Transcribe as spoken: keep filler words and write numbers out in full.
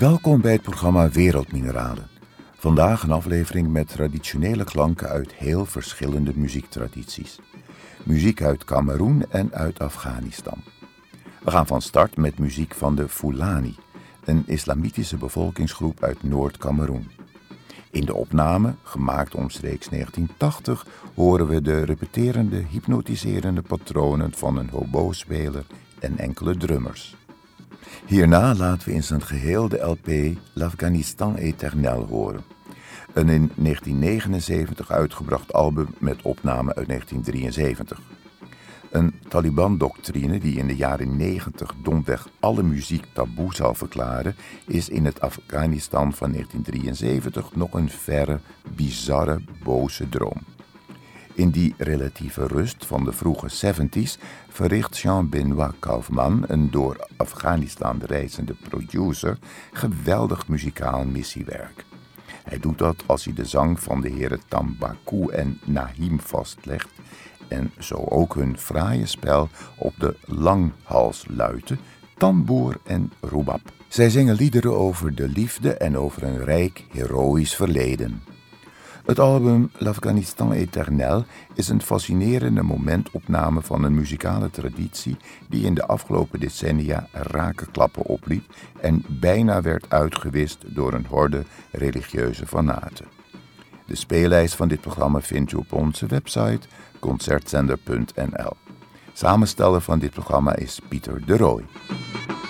Welkom bij het programma Wereldmineralen. Vandaag een aflevering met traditionele klanken uit heel verschillende muziektradities. Muziek uit Kameroen en uit Afghanistan. We gaan van start met muziek van de Fulani, een islamitische bevolkingsgroep uit Noord-Kameroen. In de opname, gemaakt omstreeks negentien tachtig, horen we de repeterende, hypnotiserende patronen van een hobo-speler en enkele drummers. Hierna laten we in zijn geheel de L P L'Afghanistan Éternel horen. Een in negentien negenenzeventig uitgebracht album met opname uit negentien drieënzeventig. Een Taliban-doctrine die in de jaren negentig domweg alle muziek taboe zal verklaren, is in het Afghanistan van negentien drieënzeventig nog een verre, bizarre, boze droom. In die relatieve rust van de vroege zeventies verricht Jean-Benoît Kaufman, een door Afghanistan reizende producer, geweldig muzikaal missiewerk. Hij doet dat als hij de zang van de heren Tambaku en Nahim vastlegt en zo ook hun fraaie spel op de langhalsluiten, tamboer en rubab. Zij zingen liederen over de liefde en over een rijk, heroïsch verleden. Het album L'Afghanistan Éternel is een fascinerende momentopname van een muzikale traditie die in de afgelopen decennia rakenklappen opliep en bijna werd uitgewist door een horde religieuze fanaten. De speellijst van dit programma vind u op onze website concertzender punt n l. Samensteller van dit programma is Pieter de Rooij.